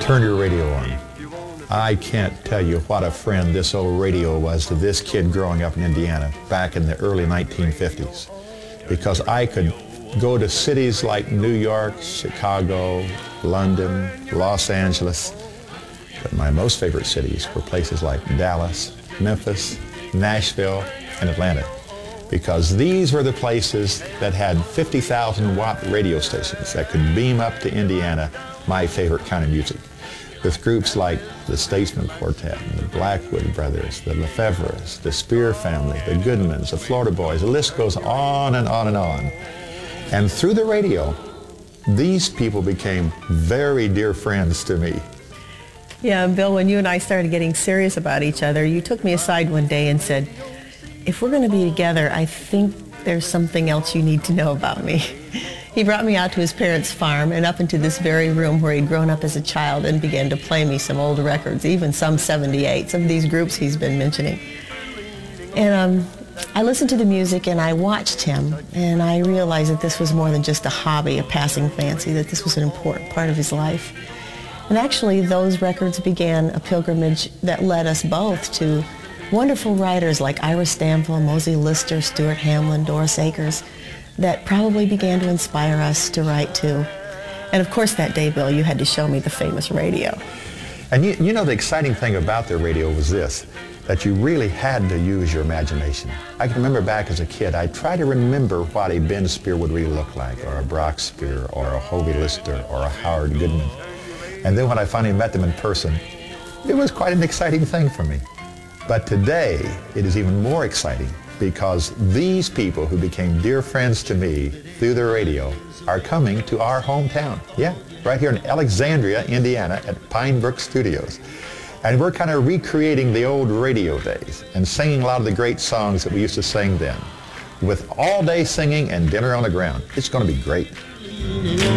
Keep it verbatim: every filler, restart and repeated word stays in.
turn your radio on. I can't tell you what a friend this old radio was to this kid growing up in Indiana back in the early nineteen fifties. Because I could go to cities like New York, Chicago, London, Los Angeles, but my most favorite cities were places like Dallas, Memphis, Nashville, and Atlanta. Because these were the places that had fifty thousand watt radio stations that could beam up to Indiana my favorite kind of music, with groups like the Statesman Quartet, and the Blackwood Brothers, the Lefevres, the Spear Family, the Goodmans, the Florida Boys. The list goes on and on and on. And through the radio, these people became very dear friends to me. Yeah, Bill, when you and I started getting serious about each other, you took me aside one day and said, if we're going to be together, I think there's something else you need to know about me. He brought me out to his parents' farm and up into this very room where he'd grown up as a child and began to play me some old records, even some seventy-eight, some of these groups he's been mentioning. And um, I listened to the music and I watched him, and I realized that this was more than just a hobby, a passing fancy, that this was an important part of his life. And actually, those records began a pilgrimage that led us both to wonderful writers like Ira Stanfill, Mosey Lister, Stuart Hamlin, Doris Akers, that probably began to inspire us to write too. And of course that day, Bill, you had to show me the famous radio. And you, you know, the exciting thing about the radio was this, that you really had to use your imagination. I can remember back as a kid, I tried to remember what a Ben Spear would really look like, or a Brock Spear, or a Hovey Lister, or a Howard Goodman. And then when I finally met them in person, it was quite an exciting thing for me. But today, it is even more exciting because these people who became dear friends to me through the radio are coming to our hometown. Yeah, right here in Alexandria, Indiana at Pine Brook Studios. And we're kind of recreating the old radio days and singing a lot of the great songs that we used to sing then, with all day singing and dinner on the ground. It's going to be great.